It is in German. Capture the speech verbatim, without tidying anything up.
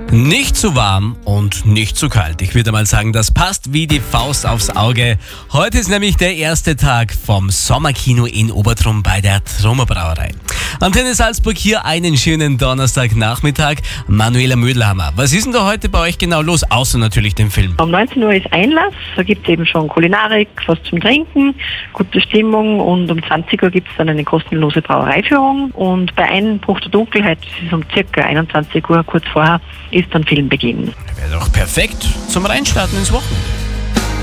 Nicht zu warm und nicht zu kalt. Ich würde mal sagen, das passt wie die Faust aufs Auge. Heute ist nämlich der erste Tag vom Sommerkino in Obertrum bei der Trummer Brauerei. Antenne Salzburg hier, einen schönen Donnerstagnachmittag. Manuela Mödelhammer, was ist denn da heute bei euch genau los, außer natürlich dem Film? Um neunzehn Uhr ist Einlass, da gibt es eben schon Kulinarik, was zum Trinken, gute Stimmung, und um zwanzig Uhr gibt es dann eine kostenlose Brauereiführung, und bei Einbruch der Dunkelheit, das ist um circa einundzwanzig Uhr, kurz vorher, ist dann Filmbeginn. Wäre doch perfekt zum Reinstarten ins Wochenende.